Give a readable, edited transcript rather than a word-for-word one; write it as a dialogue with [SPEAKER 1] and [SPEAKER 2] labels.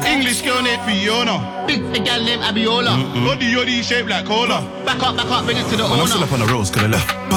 [SPEAKER 1] English girl named Fiona.
[SPEAKER 2] Big a gal named Abiola.
[SPEAKER 1] Yoddy shaped like cola.
[SPEAKER 2] Back up, bring it to the
[SPEAKER 3] Man, I'm still
[SPEAKER 2] owner.
[SPEAKER 3] up on the roads, could I left.